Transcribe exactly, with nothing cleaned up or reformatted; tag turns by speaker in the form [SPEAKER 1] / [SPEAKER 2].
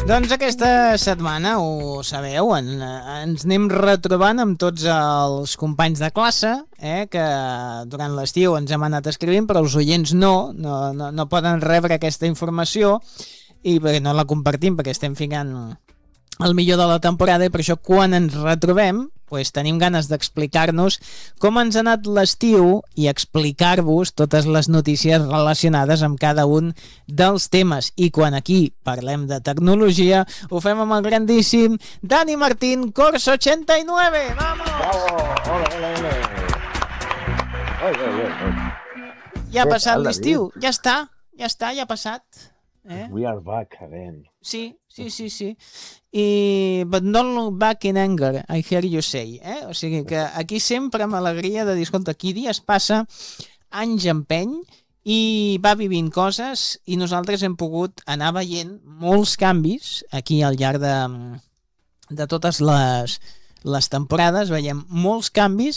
[SPEAKER 1] Doncs aquesta setmana, ho sabeu, en, ens anem retrobant amb tots els companys de classe, eh, que durant l'estiu ens hem anat escrivint, però els oients no, no, no, no poden rebre aquesta informació i perquè no la compartim, perquè estem ficant el millor de la temporada, i per això quan ens retrobem pues, tenim ganes d'explicar-nos com ens ha anat l'estiu i explicar-vos totes les notícies relacionades amb cada un dels temes. I quan aquí parlem de tecnologia, ho fem amb el grandíssim Dani Martín, Corso ochenta y nueve. ¡Vamos!
[SPEAKER 2] ¡Bravo! ¡Ole, ole, ole! ¡Oye, oye, oye!
[SPEAKER 1] Ja ha passat l'estiu, ja està, ja està, ja ha passat. Eh?
[SPEAKER 2] We are back again.
[SPEAKER 1] Sí, sí, sí, sí. I, but not look back in anger, I hear you say. Eh? O sigui que aquí sempre amb alegria de dir, escolta, aquí dies passa, anys empeny, i va vivint coses, i nosaltres hem pogut anar veient molts canvis aquí al llarg de, de totes les, les temporades, veiem molts canvis,